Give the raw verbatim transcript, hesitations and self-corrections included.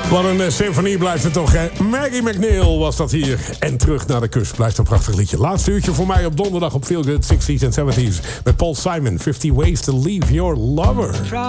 Wat een uh, symfonie blijft het toch, hè? Maggie McNeil was dat hier. En Terug naar de Kust blijft een prachtig liedje. Laatste uurtje voor mij op donderdag op Feel Good zestig's en zeventig's. Met Paul Simon, fifty Ways to Leave Your Lover.